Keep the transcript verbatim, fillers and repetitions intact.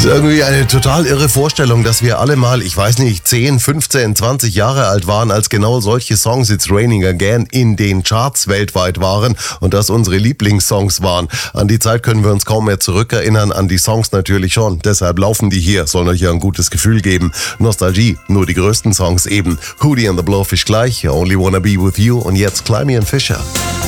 Das ist irgendwie eine total irre Vorstellung, dass wir alle mal, ich weiß nicht, zehn, fünfzehn, zwanzig Jahre alt waren, als genau solche Songs, It's Raining Again, in den Charts weltweit waren und das unsere Lieblingssongs waren. An die Zeit können wir uns kaum mehr zurückerinnern, an die Songs natürlich schon. Deshalb laufen die hier, sollen euch ja ein gutes Gefühl geben. Nostalgie, nur die größten Songs eben. Hootie and the Blowfish gleich, Only Wanna Be With You und jetzt Climby and Fisher.